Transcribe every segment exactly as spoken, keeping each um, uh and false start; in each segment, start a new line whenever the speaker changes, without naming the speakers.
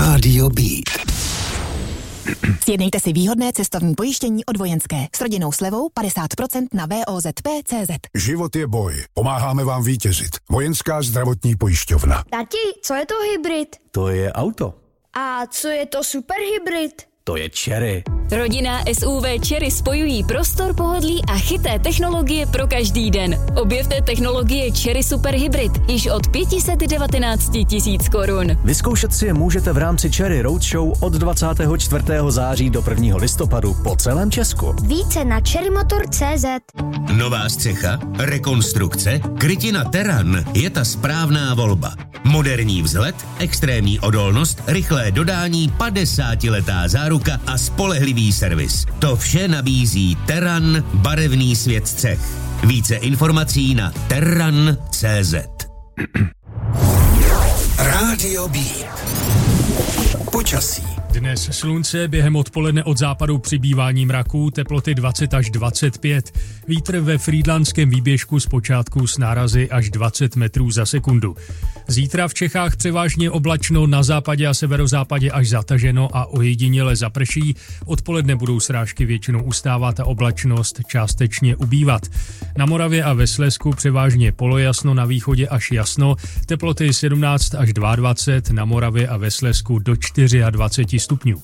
Rádio Beat.
Sjednejte si výhodné cestovní pojištění od Vojenské s rodinnou slevou padesát procent na V O Z P tečka cé zet.
Život je boj. Pomáháme vám vítězit. Vojenská zdravotní pojišťovna.
Tati, co je to hybrid?
To je auto.
A co je to superhybrid?
To je Chery.
Rodinná S U V Chery spojují prostor, pohodlí a chytré technologie pro každý den. Objevte technologie Chery Super Hybrid již od pět set devatenáct tisíc korun.
Vyzkoušet si je můžete v rámci Chery Roadshow od dvacátého čtvrtého září do prvního listopadu po celém Česku.
Více na cherrymotor tečka cé zet.
Nová střecha, rekonstrukce, krytina Terran je ta správná volba. Moderní vzhled, extrémní odolnost, rychlé dodání, padesátiletá záruka a spolehlivý servis. To vše nabízí Terran, barevný svět střech. Více informací na terran tečka cé zet.
Rádio Beat. Počasí.
Dnes slunce, během odpoledne od západu přibývání mraků, teploty dvacet až dvacet pět. Vítr ve frýdlantském výběžku zpočátku s nárazy až dvacet metrů za sekundu. Zítra v Čechách převážně oblačno, na západě a severozápadě až zataženo a ojediněle zaprší. Odpoledne budou srážky většinou ustávat a oblačnost částečně ubývat. Na Moravě a ve Slezsku převážně polojasno, na východě až jasno. Teploty sedmnáct až dvacet dva, na Moravě a ve Slezsku do dvacet čtyři stupňů.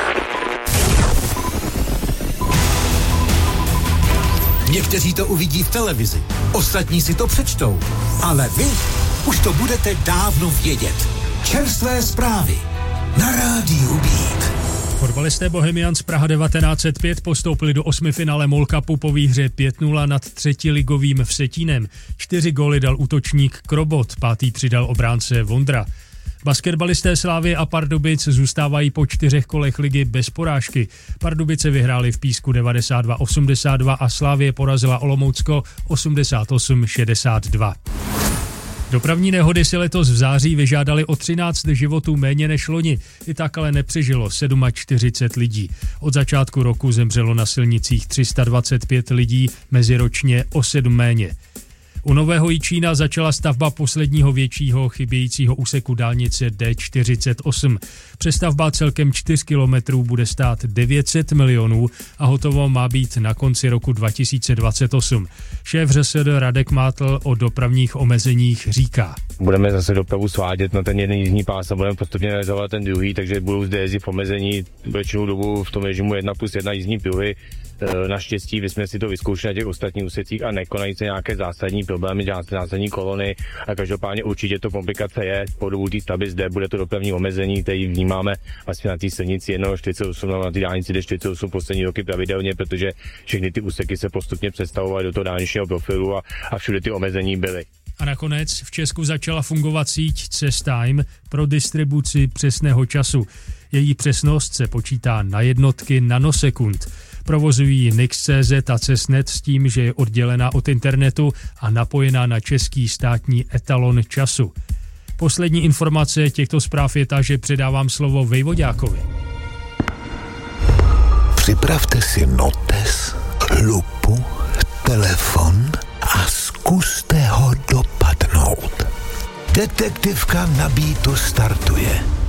Někteří to uvidí v televizi, ostatní si to přečtou, ale vy už to budete dávno vědět. Čerstvé zprávy na Rádiu Beat.
Fotbalisté Bohemians Praha devatenáct set pět postoupili do osmifinále MOL Cupu po výhře pět nula nad třetiligovým Vsetínem. Čtyři góly dal útočník Krobot, pátý přidal obránce Vondra. Basketbalisté Slávie a Pardubic zůstávají po čtyřech kolech ligy bez porážky. Pardubice vyhráli v Písku devadesát dva osmdesát dva a Slávie porazila Olomoucko osmdesát osm šedesát dva. Dopravní nehody si letos v září vyžádali o třináct životů méně než loni, i tak ale nepřežilo čtyřicet sedm lidí. Od začátku roku zemřelo na silnicích tři sta dvacet pět lidí, meziročně o sedm méně. U Nového Jičína začala stavba posledního většího chybějícího úseku dálnice D čtyřicet osm. Přestavba celkem čtyři kilometrů bude stát devět set milionů a hotovo má být na konci roku dva tisíce dvacet osm. Šéf ŘSD Radek Mátl o dopravních omezeních říká.
Budeme zase dopravu svádět na ten jeden jízdní pás a budeme postupně realizovat ten druhý, takže budou zde jezdit v omezení většinou dobu v tom režimu jedna plus jedna jízdní pruhy. Naštěstí jsme si to vyzkoušeli na těch ostatních úsecích a nekonají se nějaké zásadní problémy, zásadní kolony a každopádně určitě to komplikace je. Po dobu té stavby zde bude to dopravní omezení, který vnímáme vlastně na té silnici jedna čtyřicet osm, na té dálnici D čtyřicet osm poslední roky pravidelně, protože všechny ty úseky se postupně přestavovaly do toho dálničního profilu a, a všude ty omezení byly.
A nakonec v Česku začala fungovat síť CESTime pro distribuci přesného času. Její přesnost se počítá na jednotky nanosekund. Provozují Nix tečka cé zet a Cesnet s tím, že je oddělená od internetu a napojená na český státní etalon času. Poslední informace těchto zpráv je ta, že předávám slovo Vejvoďákovi.
Připravte si notes, lupu, telefon a zkuste ho dopadnout. Detektivka na Beatu startuje.